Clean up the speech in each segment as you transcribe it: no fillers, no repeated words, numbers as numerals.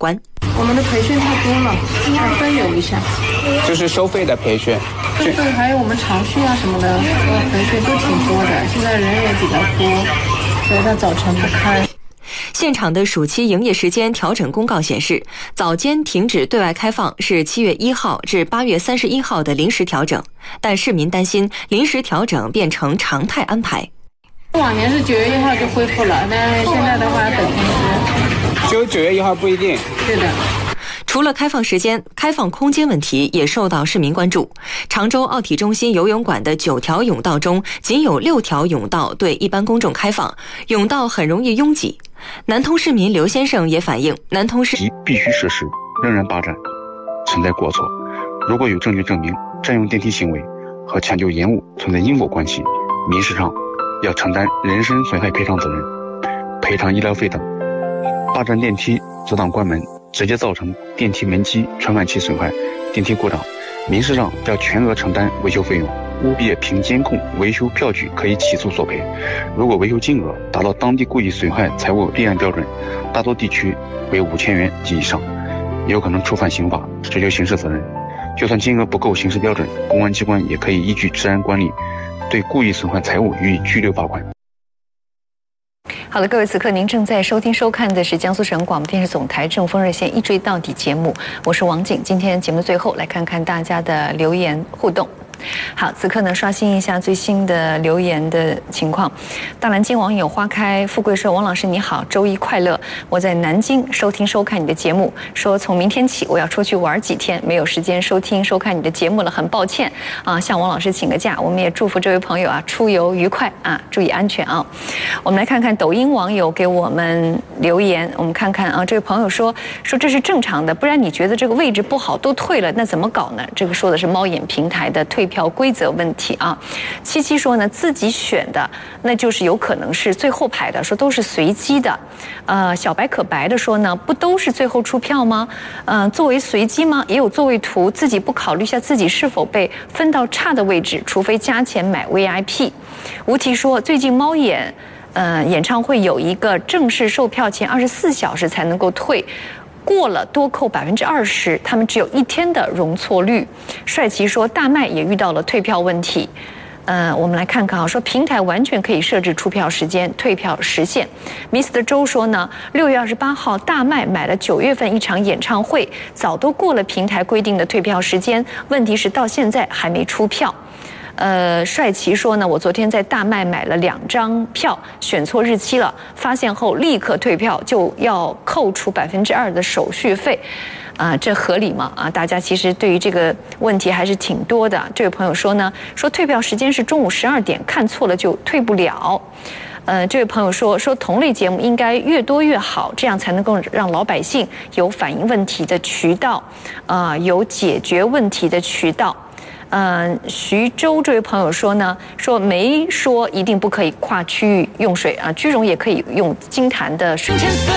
关。 我们的培训太多了，应该分有一下， 就是收费的培训， 对，还有我们长训啊什么的，培训都挺多的。现在人也比较多，所以它早晨不开。 现场的暑期营业时间调整公告显示，早间停止对外开放是7月1号至8月31号的临时调整，但市民担心临时调整变成常态安排。 往年是9月1号就恢复了，但是现在的话等通知。 就9月1号不一定。 对的。 除了开放时间，开放空间问题也受到市民关注。常州奥体中心游泳馆的9条甬道中，仅有6条甬道对一般公众开放，甬道很容易拥挤。南通市民刘先生也反映，南通市必须实施，仍然霸占，存在过错。如果有证据证明占用电梯行为和抢救延误存在因果关系，民事上要承担人身损害赔偿责任，赔偿医疗费等。霸占电梯、阻挡关门，直接造成电梯门基、传感器损害、电梯故障，民事上要全额承担维修费用。物业凭监控维修票据可以起诉索赔，如果维修金额达到当地故意损害财物立案标准，大多地区为5000元及以上，有可能触犯刑法，追究刑事责任。就算金额不够刑事标准，公安机关也可以依据治安管理，对故意损坏财物予以拘留罚款。 好了，各位，此刻您正在收听收看的是江苏省广播电视总台政风热线一追到底节目，我是王景。今天节目最后来看看大家的留言互动。好，此刻呢刷新一下最新的留言的情况。大南京网友花开富贵说：“王老师你好，周一快乐！我在南京收听收看你的节目，说从明天起我要出去玩几天，没有时间收听收看你的节目了，很抱歉啊，向王老师请个假。我们也祝福这位朋友啊出游愉快啊，注意安全啊。”我们来看看抖音网友给我们留言，我们看看啊，这位朋友说这是正常的，不然你觉得这个位置不好都退了，那怎么搞呢？这个说的是猫眼平台的退票规则问题啊。77说呢，自己选的那就是有可能是最后排的，说都是随机的。小白可白的说呢，不都是最后出票吗？作为随机吗？也有座位图，自己不考虑一下自己是否被分到差的位置，除非加钱买 VIP。吴题说，最近猫眼演唱会有一个正式售票前24小时才能够退，过了多扣20%，他们只有1天的容错率。帅奇说，大麦也遇到了退票问题。我们来看看啊，说平台完全可以设置出票时间、退票时限。Mr. 周说呢，6月28号大麦买了9月份一场演唱会，早都过了平台规定的退票时间，问题是到现在还没出票。帅奇说呢，我昨天在大麦买了2张票，选错日期了，发现后立刻退票，就要扣除2%的手续费。这合理吗？大家其实对于这个问题还是挺多的。这位朋友说呢，说退票时间是中午12点，看错了就退不了。这位朋友说同类节目应该越多越好，这样才能够让老百姓有反映问题的渠道，有解决问题的渠道。徐州这位朋友说呢，说没说一定不可以跨区域用水啊，居容也可以用金坛的水。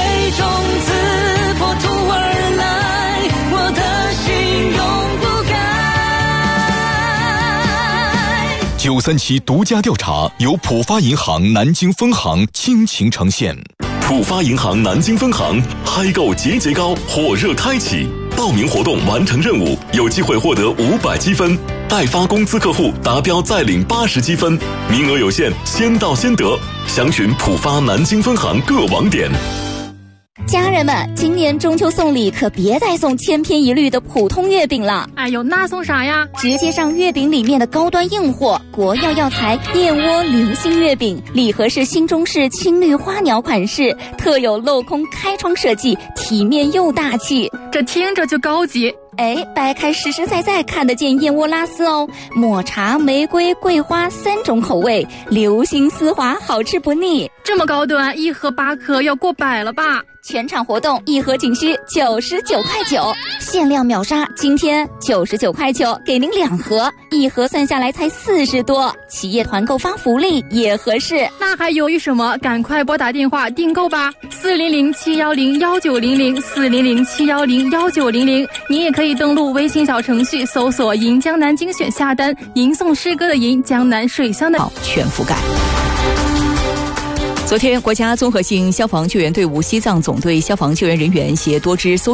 937独家调查由浦发银行南京分行倾情呈现。浦发银行南京分行嗨购节节高火热开启，报名活动完成任务有机会获得500积分，代发工资客户达标再领80积分，名额有限，先到先得。详询浦发南京分行各网点。 家人们，今年中秋送礼可别再送千篇一律的普通月饼了。 哎呦，那送啥呀？ 直接上月饼里面的高端硬货，国药药材燕窝流心月饼，礼盒是新中式青绿花鸟款式，特有镂空开窗设计，体面又大气。 这听着就高级。 掰开实实在在看得见燕窝拉丝哦，抹茶、玫瑰、桂花3种口味，流心丝滑，好吃不腻。 这么高端，一盒8颗要过100了吧？ 全场活动一盒仅需99.9块，限量秒杀，今天99.9块给您2盒，一盒算下来才40多，企业团购发福利也合适。 那还犹豫什么？赶快拨打电话订购吧，400-710-1900 400-710-1900。您也可以登录微信小程序搜索银江南精选下单，吟诵诗歌的吟，江南水乡的全覆盖。昨天，国家综合性消防救援队伍西藏总队消防救援人员携多支搜